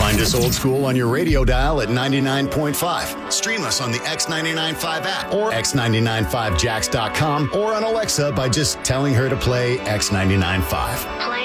Find us old school on your radio dial at 99.5. Stream us on the X995 app or x995jax.com or on Alexa by just telling her to play X995.